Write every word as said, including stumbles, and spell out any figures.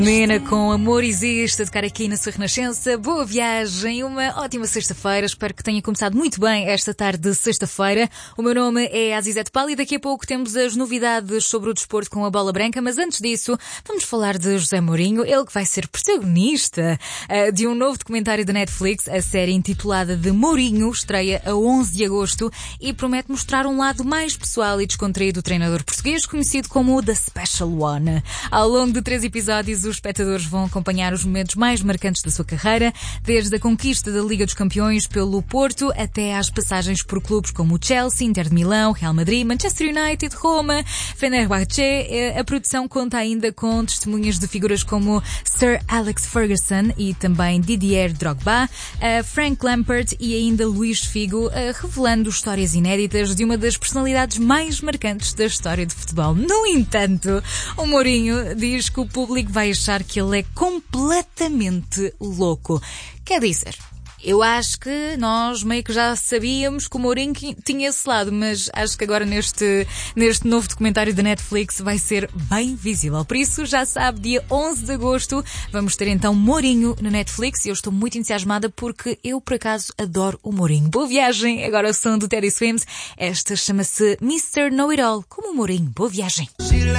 Mena com Amor Existe a tocar aqui na sua Renascença. Boa viagem, uma ótima sexta-feira. Espero que tenha começado muito bem esta tarde de sexta-feira. O meu nome é Azizete Pal e daqui a pouco temos as novidades sobre o desporto com a bola branca. Mas antes disso, vamos falar de José Mourinho, ele que vai ser protagonista uh, de um novo documentário da Netflix. A série intitulada de Mourinho estreia a onze de agosto e promete mostrar um lado mais pessoal e descontraído do treinador português, conhecido como o The Special One. Ao longo de três episódios, os espectadores vão acompanhar os momentos mais marcantes da sua carreira, desde a conquista da Liga dos Campeões pelo Porto até às passagens por clubes como o Chelsea, Inter de Milão, Real Madrid, Manchester United, Roma, Fenerbahçe. A produção conta ainda com testemunhas de figuras como Sir Alex Ferguson e também Didier Drogba, Frank Lampard e ainda Luís Figo, revelando histórias inéditas de uma das personalidades mais marcantes da história do futebol. No entanto, o Mourinho diz que o público vai achar que ele é completamente louco. Quer dizer, eu acho que nós meio que já sabíamos que o Mourinho tinha esse lado, mas acho que agora neste, neste novo documentário da Netflix vai ser bem visível. Por isso, já sabe, dia onze de agosto vamos ter então Mourinho na Netflix e eu estou muito entusiasmada porque eu, por acaso, adoro o Mourinho. Boa viagem! Agora o som do Teddy Swims. Esta chama-se mister Know-It-All, como o Mourinho. Boa viagem!